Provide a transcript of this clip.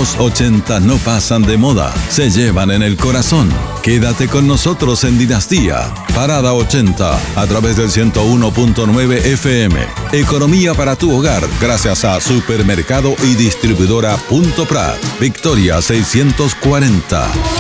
Los 80 no pasan de moda, se llevan en el corazón. Quédate con nosotros en Dinastía. Parada 80, a través del 101.9 FM. Economía para tu hogar, gracias a Supermercado y Distribuidora Punto Prat. Victoria 640.